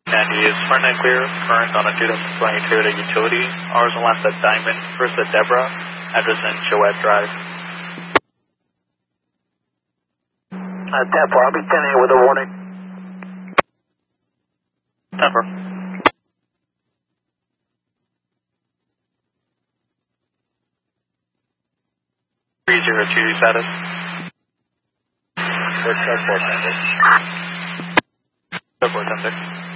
90 is front and clear, current on a 2020 Toyota Utility, ours and last at Diamond, first at Deborah, address in Joette Drive. Tampa, I'll be 10-8 with a warning. Temper. 302 status. What's that for, Tampa? 410.